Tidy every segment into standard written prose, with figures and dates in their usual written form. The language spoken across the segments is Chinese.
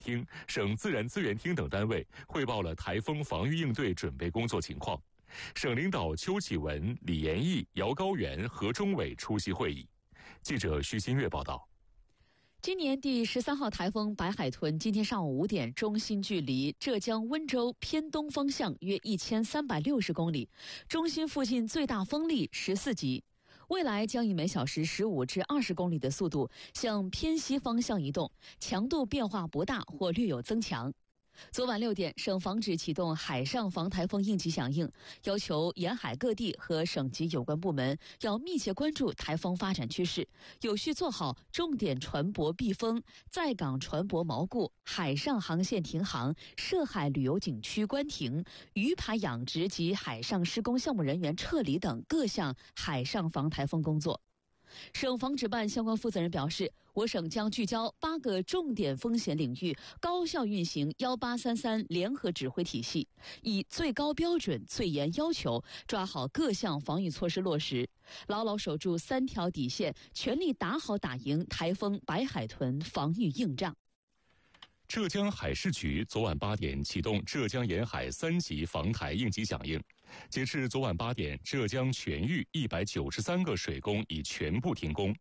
厅、省自然资源厅等单位汇报了台风防御应对准备工作情况。省领导邱启文、李延义、姚高原、何忠伟出席会议。记者徐新月报道。 今年第13号台风白海豚今天上午5点，中心距离浙江温州偏东方向约1360公里，中心附近最大风力14级。未来将以每小时15至20公里的速度向偏西方向移动，强度变化不大或略有增强。昨晚6点，省防指启动海上防台风应急响应，要求沿海各地和省级有关部门要密切关注台风发展趋势，有序做好重点船舶避风、在港船舶锚固、海上航线停航、涉海旅游景区关停、鱼排养殖及海上施工项目人员撤离等各项海上防台风工作。省防指办相关负责人表示，我省将聚焦8个重点风险领域，高效运行1833联合指挥体系，以最高标准、最严要求，抓好各项防御措施落实，牢牢守住3条底线，全力打好打赢台风白海豚防御硬仗。 浙江海事局昨晚8点启动浙江沿海3级防台应急响应。截至昨晚8点，浙江全域193个水工已全部停工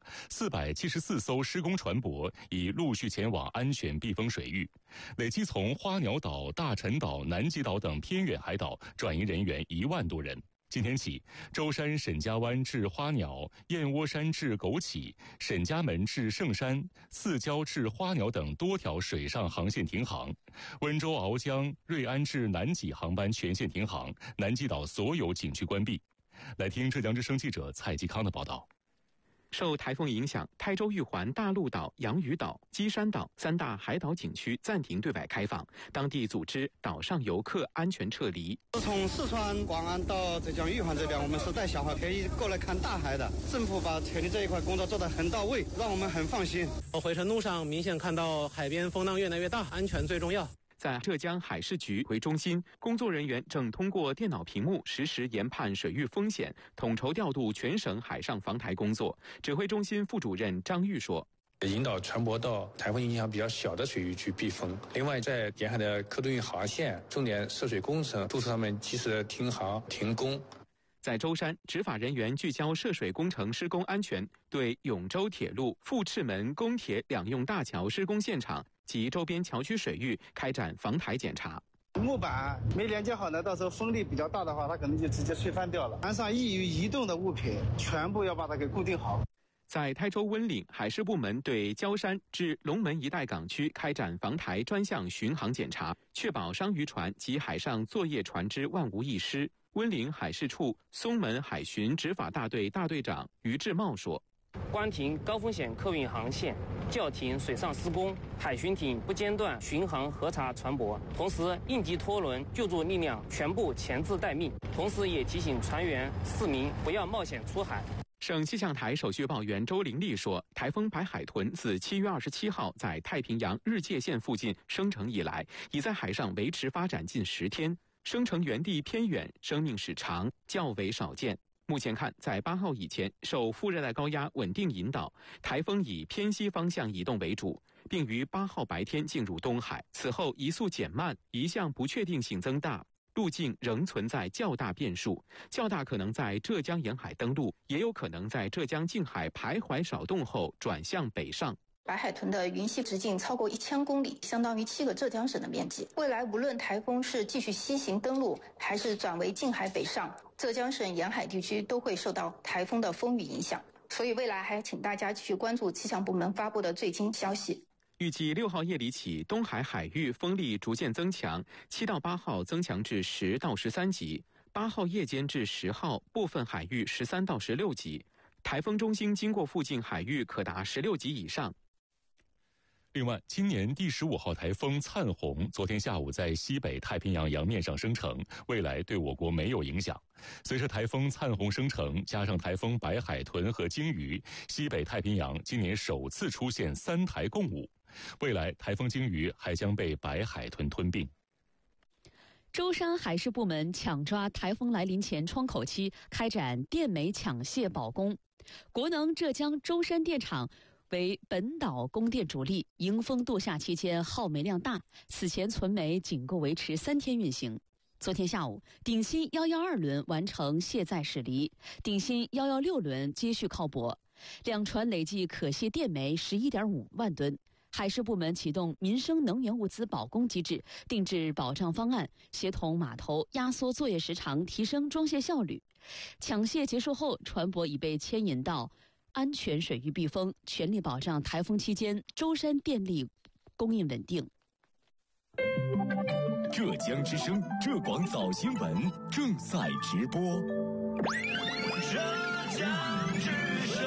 ，474艘施工船舶已陆续前往安全避风水域，累计从花鸟岛、大陈岛、南极岛等偏远海岛转移人员1万多人。今天起，舟山沈家湾至花鸟、燕窝山至枸杞、沈家门至圣山、四礁至花鸟等多条水上航线停航，温州鳌江、瑞安至南极航班全线停航，南极岛所有景区关闭。来听浙江之声记者蔡继康的报道。 受台风影响，台州玉环大陆岛、洋屿岛、基山岛3大海岛景区暂停对外开放，当地组织岛上游客安全撤离。 从四川广安到浙江玉环这边，我们是带小孩可以过来看大海的。政府把撤离这一块工作做得很到位，让我们很放心。 回程路上明显看到海边风浪越来越大，安全最重要。 在浙江海事局指挥中心，工作人员正通过电脑屏幕实时研判水域风险，统筹调度全省海上防台工作。指挥中心副主任张玉说， 引导船舶到台风影响比较小的水域去避风。另外，在沿海的客渡运航线、重点涉水工程督促他们及时停航停工。 在舟山，执法人员聚焦涉水工程施工安全，对永州铁路富赤门公铁两用大桥施工现场及周边桥区水域开展防台检查。 木板没连接好呢，到时候风力比较大的话，它可能就直接吹翻掉了。船上易于移动的物品全部要把它给固定好。 在台州温岭，海事部门对礁山至龙门一带港区开展防台专项巡航检查，确保商渔船及海上作业船只万无一失。温岭海事处松门海巡执法大队大队长于志茂说， 关停高风险客运航线，叫停水上施工，海巡艇不间断巡航核查船舶，同时应急拖轮救助力量全部前置待命，同时也提醒船员市民不要冒险出海。 省气象台首席预报员周玲丽说，台风白海豚自7月27号在太平洋日界线附近生成以来，已在海上维持发展近10天，生成原地偏远，生命史长，较为少见。目前看，在8号以前，受副热带高压稳定引导，台风以偏西方向移动为主，并于8号白天进入东海，此后移速减慢，移向不确定性增大，路径仍存在较大变数，较大可能在浙江沿海登陆，也有可能在浙江近海徘徊扰动后转向北上。 白海豚的云系直径超过1000公里，相当于7个浙江省的面积。未来无论台风是继续西行登陆，还是转为近海北上，浙江省沿海地区都会受到台风的风雨影响。所以未来还请大家继续关注气象部门发布的最新消息。 预计6号夜里起，东海海域风力逐渐增强，7到8号增强至10到13级，8号夜间至10号部分海域13到16级，台风中心经过附近海域可达16级以上。 另外，今年第15号台风灿红昨天下午在西北太平洋洋面上生成，未来对我国没有影响。随着台风灿红生成，加上台风白海豚和鲸鱼，西北太平洋今年首次出现3台共舞。未来台风鲸鱼还将被白海豚吞并。 舟山海事部门抢抓台风来临前窗口期，开展电煤抢卸保供。国能浙江舟山电厂为本岛供电主力，迎风度夏期间耗煤量大，此前存煤仅够维持3天运行。昨天下午，鼎新112轮完成卸载驶离，鼎新116轮接续靠泊，两船累计可卸电煤11.5万吨。海事部门启动民生能源物资保供机制，定制保障方案，协同码头压缩作业时长，提升装卸效率。抢卸结束后，船舶已被牵引到安全水域避风，全力保障台风期间舟山电力供应稳定。 浙江之声浙广早新闻正在直播。浙江之声。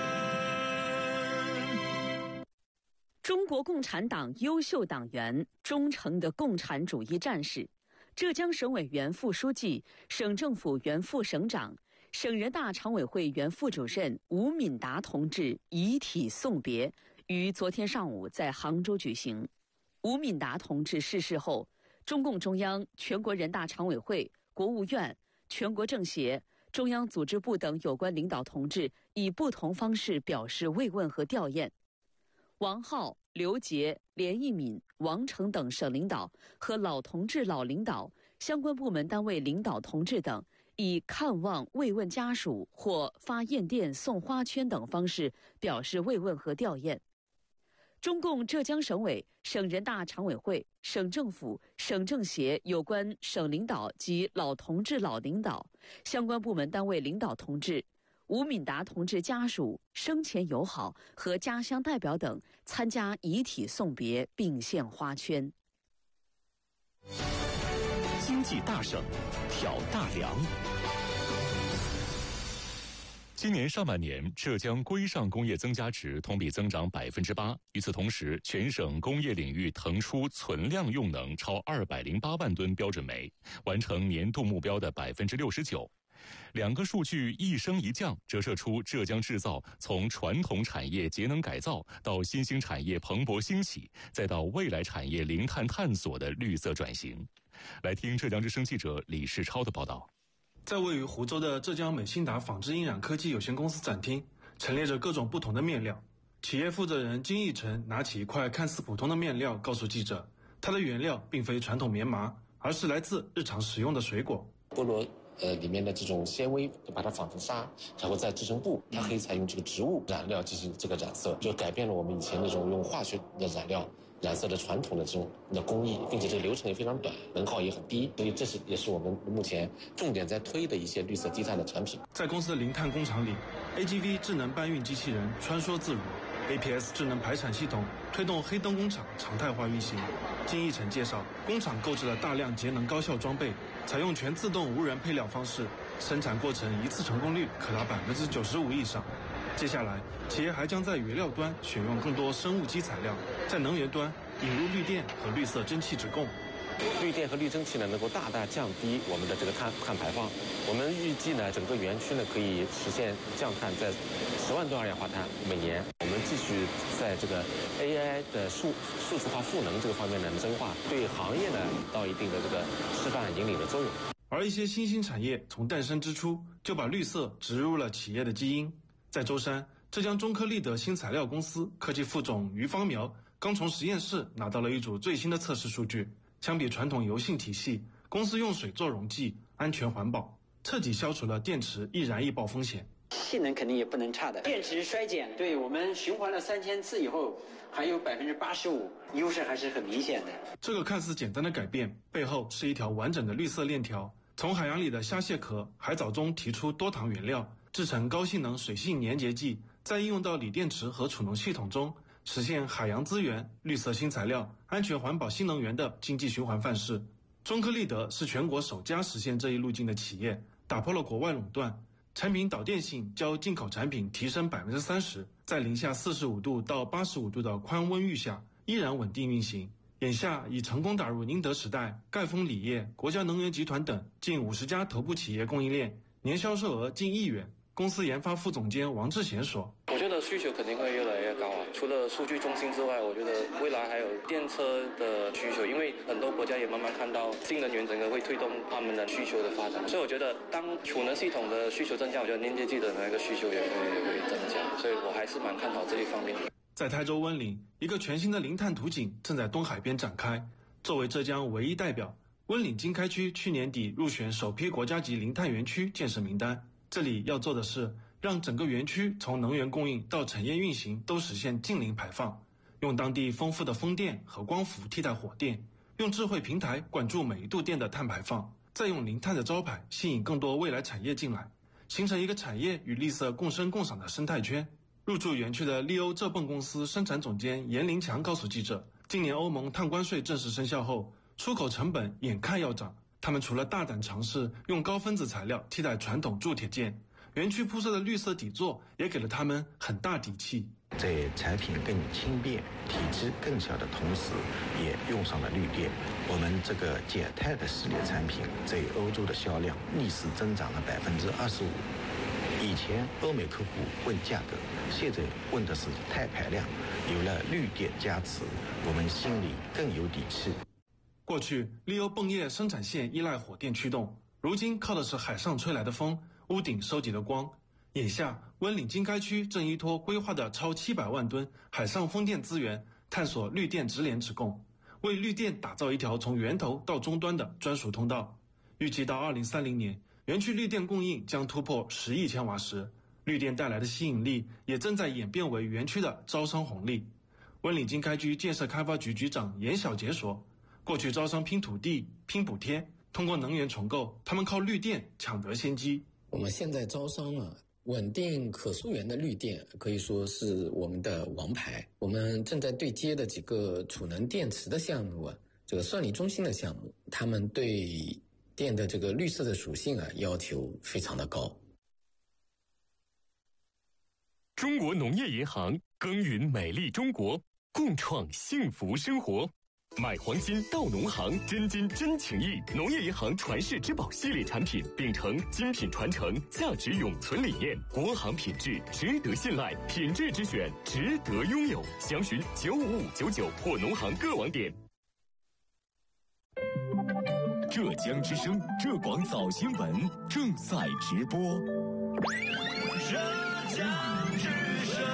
中国共产党优秀党员，忠诚的共产主义战士，浙江省委原副书记、省政府原副省长、省人大常委会原副主任吴敏达同志遗体送别于昨天上午在杭州举行。吴敏达同志逝世后，中共中央、全国人大常委会、国务院、全国政协、中央组织部等有关领导同志以不同方式表示慰问和吊唁。王浩、刘杰、连奕敏、王成等省领导和老同志、老领导、相关部门单位领导同志等，以看望、慰问家属或发唁电、送花圈等方式表示慰问和吊唁。中共浙江省委、省人大常委会、省政府、省政协有关省领导及老同志、老领导、相关部门单位领导同志、吴敏达同志家属、生前友好和家乡代表等参加遗体送别并献花圈。 经济大省，挑大梁。 今年上半年，浙江规上工业增加值同比增长8%。与此同时，全省工业领域腾出存量用能超208万吨标准煤，完成年度目标的69%。两个数据一升一降，折射出浙江制造从传统产业节能改造到新兴产业蓬勃兴起，再到未来产业零碳探索的绿色转型。来听浙江之声记者李世超的报道。 在位于湖州的浙江美信达纺织印染科技有限公司展厅，陈列着各种不同的面料。企业负责人金义成拿起一块看似普通的面料，告诉记者，它的原料并非传统棉麻，而是来自日常食用的水果。 菠萝里面的这种纤维把它纺成纱，然后再制成布，它可以采用这个植物染料进行这个染色，就改变了我们以前那种用化学的染料染色的传统的这种工艺，并且这个流程也非常短，能耗也很低，所以这也是我们目前重点在推的一些绿色低碳的产品。 在公司的零碳工厂里 ，AGV 智能搬运机器人穿梭自如 ，APS 智能排产系统推动黑灯工厂常态化运行。金义成介绍，工厂购置了大量节能高效装备，采用全自动无人配料方式，生产过程一次成功率可达95%以上。接下来，企业还将在原料端选用更多生物基材料，在能源端引入绿电和绿色蒸汽直供。 绿电和绿蒸汽呢，能够大大降低我们的这个碳排放。我们预计呢，整个园区呢可以实现降碳在10万吨二氧化碳每年。我们继续在这个 AI 的数字化赋能这个方面呢深化，对行业呢到一定的这个示范引领的作用。 而一些新兴产业从诞生之初就把绿色植入了企业的基因。在舟山，浙江中科立德新材料公司科技副总于方苗刚从实验室拿到了一组最新的测试数据。相比传统油性体系，公司用水做溶剂，安全环保，彻底消除了电池易燃易爆风险。 性能肯定也不能差的，电池衰减对我们循环了3000次以后，还有85%，优势还是很明显的。 这个看似简单的改变，背后是一条完整的绿色链条。从海洋里的虾蟹壳、海藻中提出多糖原料，制成高性能水性粘结剂，再应用到锂电池和储能系统中，实现海洋资源、绿色新材料、安全环保新能源的经济循环范式。中科立德是全国首家实现这一路径的企业，打破了国外垄断，产品导电性较进口产品提升30%，在零下45度到85度的宽温域下依然稳定运行。眼下已成功打入宁德时代、赣锋锂业、国家能源集团等近50家头部企业供应链，年销售额近1亿元。公司研发副总监王志贤说：“ 我觉得需求肯定会越来越高啊！除了数据中心之外，我觉得未来还有电车的需求，因为很多国家也慢慢看到新能源整个会推动他们的需求的发展，所以我觉得当储能系统的需求增加，我觉得粘结剂的那个需求也会增加，所以我还是蛮看好这一方面。” 在台州温岭，一个全新的零碳图景正在东海边展开。作为浙江唯一代表，温岭经开区去年底入选首批国家级零碳园区建设名单。这里要做的是，让整个园区从能源供应到产业运行都实现净零排放，用当地丰富的风电和光伏替代火电，用智慧平台管住每一度电的碳排放，再用零碳的招牌吸引更多未来产业进来，形成一个产业与绿色共生共赏的生态圈。入驻园区的利欧浙泵公司生产总监严林强告诉记者，今年欧盟碳关税正式生效后，出口成本眼看要涨，他们除了大胆尝试用高分子材料替代传统铸铁件，园区铺设的绿色底座也给了他们很大底气。 在产品更轻便、体积更小的同时，也用上了绿电。我们这个减碳的系列产品在欧洲的销量逆势增长了25%。以前欧美客户问价格，现在问的是碳排量。有了绿电加持，我们心里更有底气。 过去利欧泵业生产线依赖火电驱动，如今靠的是海上吹来的风，屋顶收集的光。眼下温岭经开区正依托规划的超700万吨海上风电资源，探索绿电直连直供，为绿电打造一条从源头到终端的专属通道。预计到2030年，园区绿电供应将突破10亿千瓦时，绿电带来的吸引力也正在演变为园区的招商红利。温岭经开区建设开发局局长严小杰说，过去招商拼土地、拼补贴，通过能源重构，他们靠绿电抢得先机。 我们现在招商稳定可溯源的绿电可以说是我们的王牌。我们正在对接的几个储能电池的项目这个算力中心的项目，他们对电的这个绿色的属性要求非常的高。 中国农业银行耕耘美丽中国，共创幸福生活。买黄金到农行，真金真情意。农业银行传世之宝系列产品，秉承精品传承、价值永存理念，国行品质值得信赖，品质之选值得拥有。详询95599或农行各网点。浙江之声浙广早新闻正在直播。 浙江之声。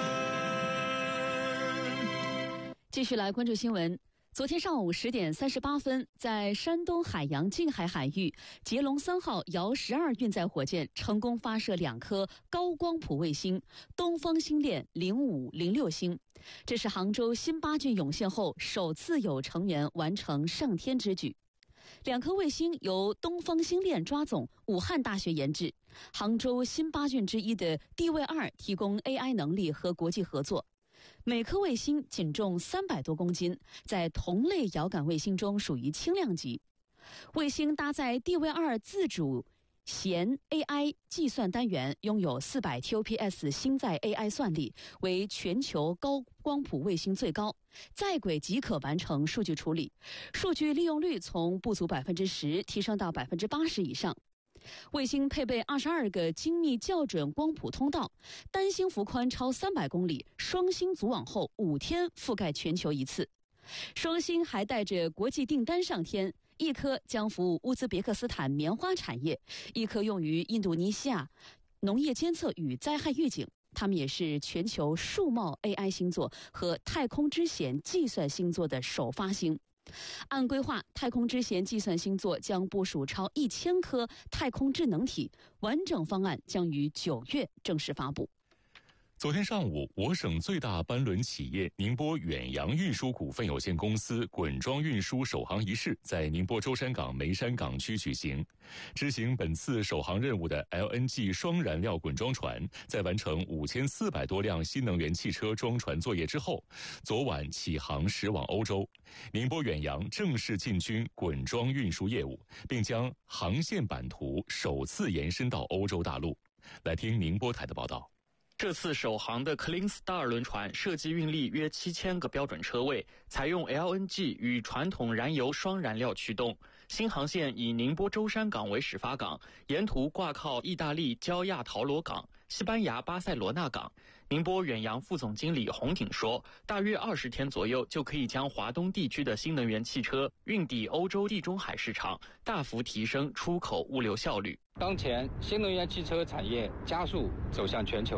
继续来关注新闻。昨天上午10点38分，在山东海洋近海海域，捷龙3号遥12运载火箭成功发射2颗高光谱卫星东方星链05、06星，这是杭州新8郡涌现后首次有成员完成上天之举。2颗卫星由东方星链抓总武汉大学研制，杭州新8郡之一的地卫2提供 AI 能力和国际合作。每颗卫星仅重300多公斤，在同类遥感卫星中属于轻量级。卫星搭载地卫2自主弦 AI 计算单元，拥有400 TOPS 星载 AI 算力，为全球高光谱卫星最高。在轨即可完成数据处理，数据利用率从不足10%提升到80%以上。卫星配备22个精密校准光谱通道，单星幅宽超300公里，双星组网后5天覆盖全球一次。双星还带着国际订单上天，一颗将服务乌兹别克斯坦棉花产业，一颗用于印度尼西亚农业监测与灾害预警。它们也是全球数贸 AI 星座和太空之弦计算星座的首发星。按规划，太空之弦计算星座将部署超1000颗太空智能体，完整方案将于9月正式发布。 昨天上午，我省最大班轮企业宁波远洋运输股份有限公司滚装运输首航仪式在宁波舟山港梅山港区举行。执行本次首航任务的 LNG 双燃料滚装船，在完成5400多辆新能源汽车装船作业之后，昨晚启航驶往欧洲。宁波远洋正式进军滚装运输业务，并将航线版图首次延伸到欧洲大陆。来听宁波台的报道。 这次首航的 Clean Star 轮船设计运力约7000个标准车位，采用 LNG 与传统燃油双燃料驱动。新航线以宁波舟山港为始发港，沿途挂靠意大利焦亚陶罗港、西班牙巴塞罗那港。宁波远洋副总经理洪挺说，大约20天左右就可以将华东地区的新能源汽车运抵欧洲地中海市场，大幅提升出口物流效率。 当前新能源汽车产业加速走向全球，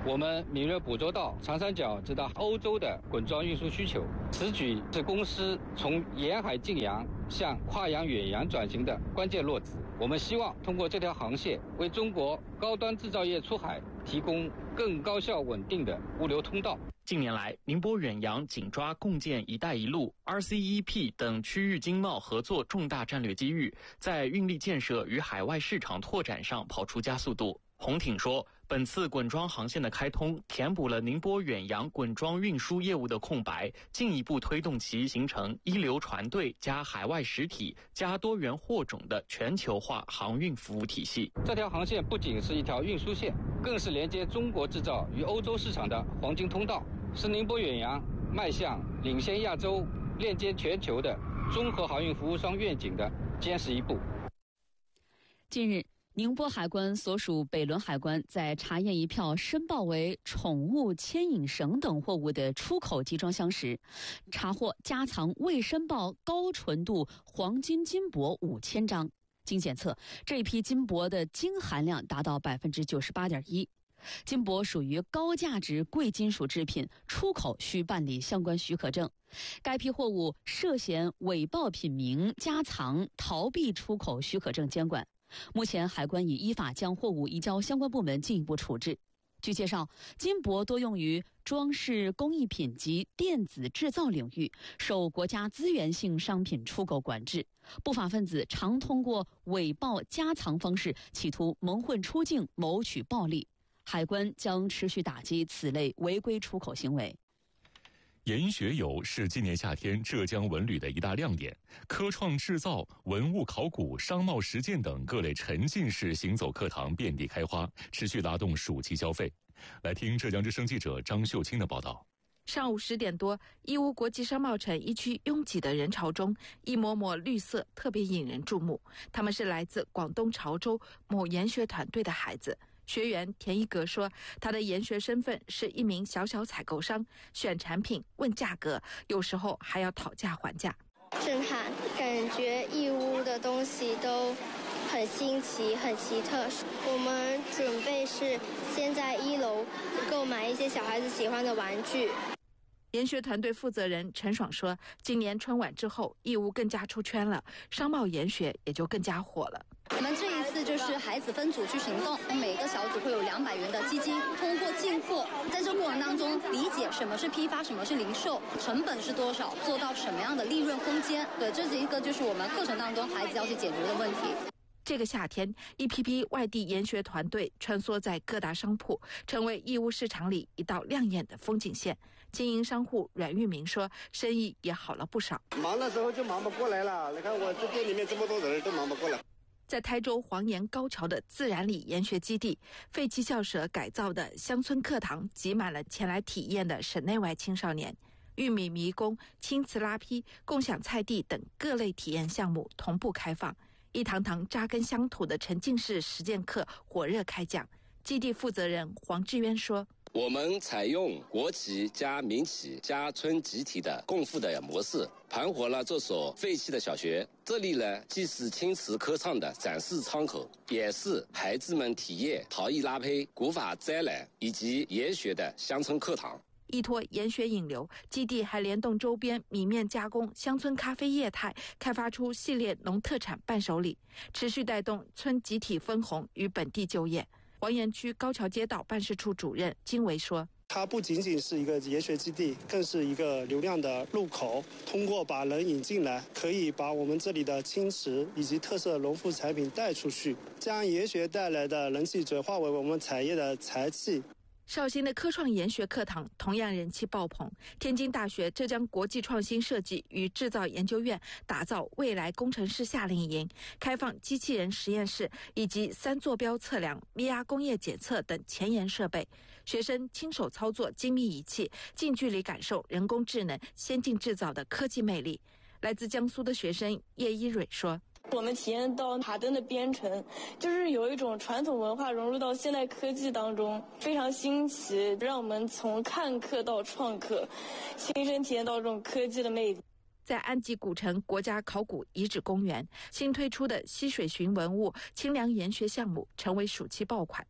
我们敏锐捕捉到长三角直达欧洲的滚装运输需求，此举是公司从沿海近洋向跨洋远洋转型的关键落子。我们希望通过这条航线，为中国高端制造业出海提供更高效稳定的物流通道。 近年来，宁波远洋紧抓共建“一带一路” RCEP 等区域经贸合作重大战略机遇，在运力建设与海外市场拓展上跑出加速度。洪挺说，本次滚装航线的开通，填补了宁波远洋滚装运输业务的空白，进一步推动其形成一流船队加海外实体加多元货种的全球化航运服务体系。 这条航线不仅是一条运输线，更是连接中国制造与欧洲市场的黄金通道，是宁波远洋迈向领先亚洲、链接全球的综合航运服务商愿景的坚实一步。 近日，宁波海关所属北仑海关在查验一票申报为宠物牵引绳等货物的出口集装箱时，查获加藏未申报高纯度黄金金箔5000张。经检测，这批金箔的金含量达到98.1%。金箔属于高价值贵金属制品，出口需办理相关许可证。该批货物涉嫌伪报品名、加藏、逃避出口许可证监管。目前，海关已依法将货物移交相关部门进一步处置。据介绍，金箔多用于装饰工艺品及电子制造领域，受国家资源性商品出口管制。不法分子常通过伪报加藏方式，企图蒙混出境，谋取暴利。海关将持续打击此类违规出口行为。 研学友是今年夏天浙江文旅的一大亮点，科创制造、文物考古、商贸实践等各类沉浸式行走课堂遍地开花，持续拉动暑期消费。来听浙江之声记者张秀清的报道。 上午10点多，义乌国际商贸城一区拥挤的人潮中，一抹抹绿色特别引人注目。他们是来自广东潮州某研学团队的孩子。学员田一格说，他的研学身份是一名小采购商，选产品问价格，有时候还要讨价还价。 震撼，感觉义乌的东西都很新奇、很奇特。我们准备是先在1楼购买一些小孩子喜欢的玩具。 研学团队负责人陈爽说，今年春晚之后，义乌更加出圈了，商贸研学也就更加火了。 我们这一次就是孩子分组去行动，每个小组会有200元的基金，通过进货，在这过程当中理解什么是批发，什么是零售，成本是多少，做到什么样的利润空间。对，这是一个就是我们课程当中孩子要去解决的问题。 这个夏天，一批批外地研学团队穿梭在各大商铺，成为义乌市场里一道亮眼的风景线。经营商户阮玉明说，生意也好了不少。 忙的时候就忙不过来了，你看我这店里面这么多人都忙不过来。 在台州黄岩高桥的自然里研学基地，废弃校舍改造的乡村课堂挤满了前来体验的省内外青少年。玉米迷宫、青瓷拉坯、共享菜地等各类体验项目同步开放，一堂堂扎根乡土的沉浸式实践课火热开讲。基地负责人黄志渊说， 我们采用国企加民企加村集体的共付的模式，盘活了这所废弃的小学。这里呢，既是青瓷科创的展示窗口，也是孩子们体验陶艺拉坯、古法摘染以及研学的乡村课堂。 依托研学引流，基地还联动周边米面加工、乡村咖啡业态，开发出系列农特产伴手礼，持续带动村集体分红与本地就业。黄岩区高桥街道办事处主任金维说， 它不仅仅是一个研学基地，更是一个流量的入口。通过把人引进来，可以把我们这里的青瓷以及特色农副产品带出去，将研学带来的人气转化为我们产业的财气。 绍兴的科创研学课堂同样人气爆棚。天津大学浙江国际创新设计与制造研究院打造未来工程师夏令营，开放机器人实验室以及3坐标测量、VR 工业检测等前沿设备，学生亲手操作精密仪器，近距离感受人工智能先进制造的科技魅力。来自江苏的学生叶一蕊说， 我们体验到塔灯的编程，就是有一种传统文化融入到现代科技当中，非常新奇，让我们从看课到创客，亲身体验到这种科技的魅力。 在安吉古城国家考古遗址公园，新推出的溪水寻文物清凉研学项目成为暑期爆款。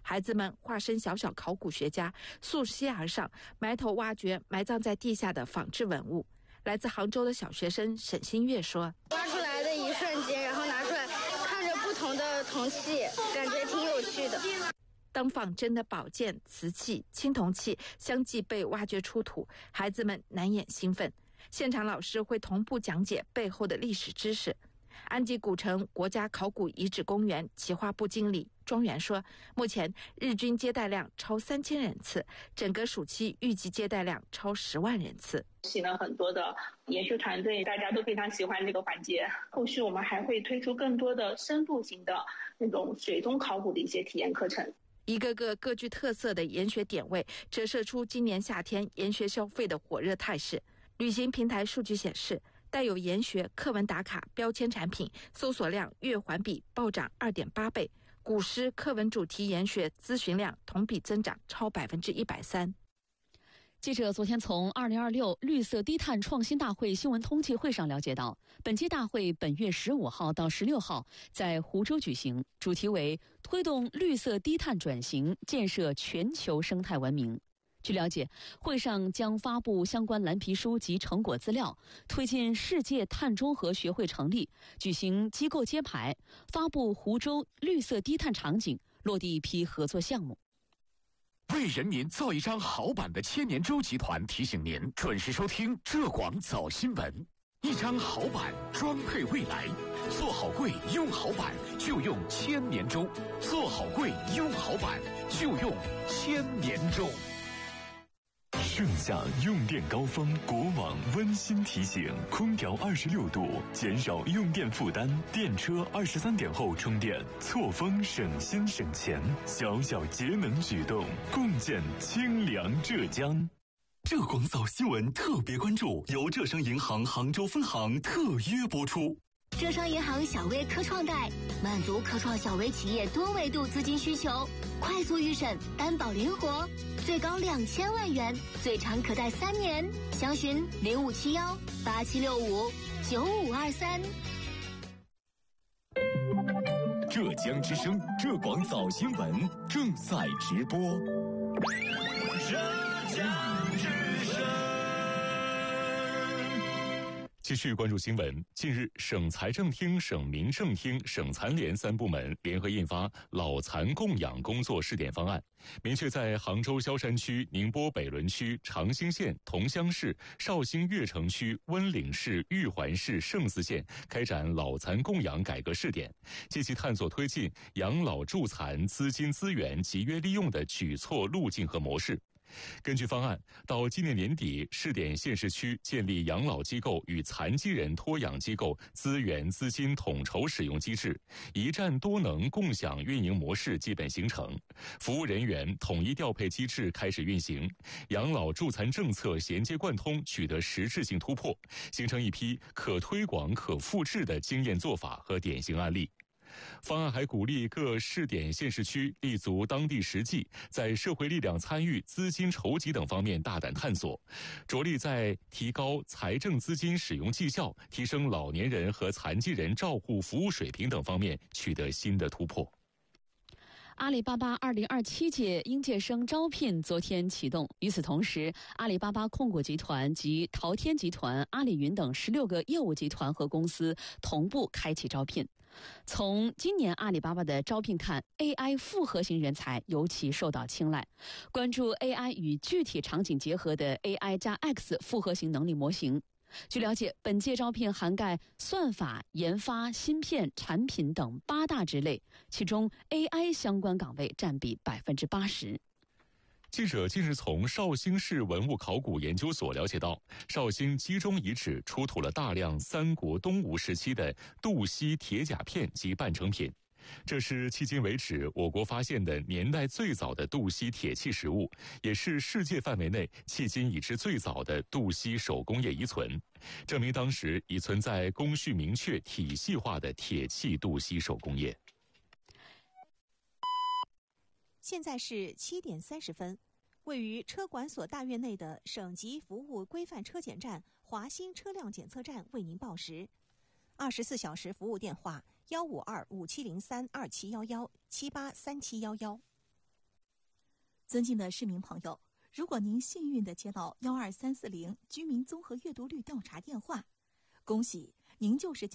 孩子们化身小小考古学家，溯溪而上，埋头挖掘埋葬在地下的仿制文物。来自杭州的小学生沈新月说：“ 挖出来的一瞬间，然后拿出来看着不同的铜器，感觉挺有趣的。” 当仿真的宝剑、瓷器、青铜器相继被挖掘出土，孩子们难掩兴奋。现场老师会同步讲解背后的历史知识。安吉古城国家考古遗址公园企划部经理庄园说，目前日均接待量超3000人次，整个暑期预计接待量超10万人次。 请了很多的研学团队，大家都非常喜欢这个环节。后续我们还会推出更多的深度型的那种水中考古的一些体验课程。 一个个各具特色的研学点位，折射出今年夏天研学消费的火热态势。旅行平台数据显示，带有研学课文打卡标签产品搜索量月环比暴涨2.8倍，古诗课文主题研学咨询量同比增长超130%。 记者昨天从2026绿色低碳创新大会新闻通气会上了解到，本届大会本月15号到16号在湖州举行，主题为推动绿色低碳转型，建设全球生态文明。据了解，会上将发布相关蓝皮书及成果资料，推进世界碳中和学会成立，举行机构揭牌，发布湖州绿色低碳场景，落地一批合作项目。 为人民造一张好版的千年舟集团提醒您准时收听浙广早新闻。一张好版装配未来，做好柜用好版就用千年舟，做好柜用好版就用千年舟。 盛夏用电高峰，国网温馨提醒：空调26度，减少用电负担；电车23点后充电，错峰省心省钱。小小节能举动，共建清凉浙江。浙广早新闻特别关注，由浙商银行杭州分行特约播出。 浙商银行小微科创贷满足科创小微企业多维度资金需求，快速预审，担保灵活，最高2000万元，最长可贷3年。详询057187659523。 浙江之声浙广早新闻正在直播。浙江之声。继续关注新闻。近日，省财政厅、省民政厅、省残联3部门联合印发老残供养工作试点方案，明确在杭州萧山区、宁波北仑区、长兴县、桐乡市、绍兴越城区、温岭市、玉环市、胜似县开展老残供养改革试点，积极探索推进养老助残资金资源集约利用的举措路径和模式。根据方案，到今年年底，试点县市区建立养老机构与残疾人托养机构资源资金统筹使用机制，一站多能共享运营模式基本形成，服务人员统一调配机制开始运行，养老助残政策衔接贯通取得实质性突破，形成一批可推广可复制的经验做法和典型案例。方案还鼓励各试点县市区立足当地实际，在社会力量参与、资金筹集等方面大胆探索，着力在提高财政资金使用绩效、提升老年人和残疾人照护服务水平等方面取得新的突破。 阿里巴巴2027届应届生招聘昨天启动。与此同时，阿里巴巴控股集团及淘天集团、阿里云等16个业务集团和公司同步开启招聘。从今年阿里巴巴的招聘看， AI 复合型人才尤其受到青睐，关注 AI 与具体场景结合的 AI 加 X 复合型能力模型。据了解，本届招聘涵盖算法、研发、芯片、产品等8大职类，其中 AI 相关岗位占比80%。 记者近日从绍兴市文物考古研究所了解到，绍兴基中遗址出土了大量三国东吴时期的杜溪铁甲片及半成品，这是迄今为止我国发现的年代最早的杜溪铁器实物，也是世界范围内迄今已知最早的杜溪手工业遗存，证明当时已存在工序明确、体系化的铁器杜溪手工业。 现在是7点30分，位于车管所大院内的省级服务规范车检站华新车辆检测站为您报时。24小时服务电话：15257032711783711。 尊敬的市民朋友，如果您幸运地接到12340居民综合阅读率调查电话，恭喜您就是